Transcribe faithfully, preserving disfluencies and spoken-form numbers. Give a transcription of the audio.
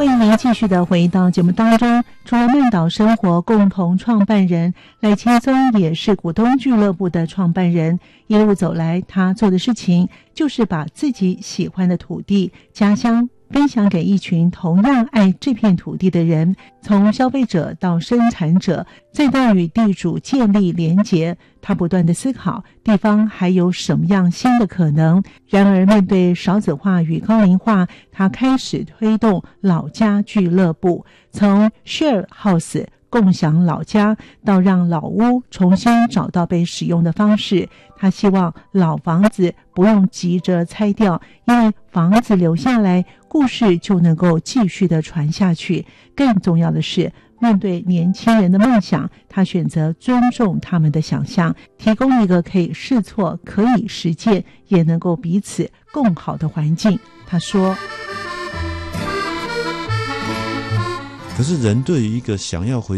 欢迎您继续的回到节目当中。除了曼岛生活共同创办人赖清宗，也是股东俱乐部的创办人。一路走来，他做的事情就是把自己喜欢的土地、家乡分享给一群同样爱这片土地的人，从消费者到生产者，再到与地主建立连结。他不断地思考地方还有什么样新的可能。然而面对少子化与高龄化，他开始推动老家俱乐部，从 share house共享老家到让老屋重新找到被使用的方式。他希望老房子不用急着拆掉，因为房子留下来，故事就能够继续的传下去。更重要的是，面对年轻人的梦想，他选择尊重他们的想象，提供一个可以试错、可以实践，也能够彼此共好的环境。他说， 可是人对于一个想要回